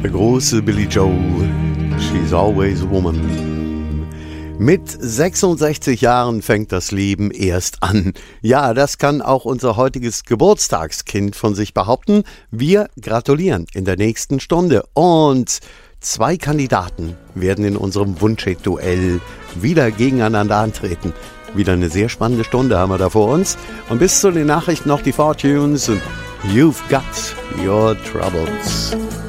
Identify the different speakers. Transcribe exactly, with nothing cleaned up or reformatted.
Speaker 1: Der große Billy Joel, She's Always a Woman. Mit sechsundsechzig Jahren fängt das Leben erst an. Ja, das kann auch unser heutiges Geburtstagskind von sich behaupten. Wir gratulieren in der nächsten Stunde. Und zwei Kandidaten werden in unserem Wunschhit-Duell wieder gegeneinander antreten. Wieder eine sehr spannende Stunde haben wir da vor uns. Und bis zu den Nachrichten noch die Fortunes und You've Got Your Troubles.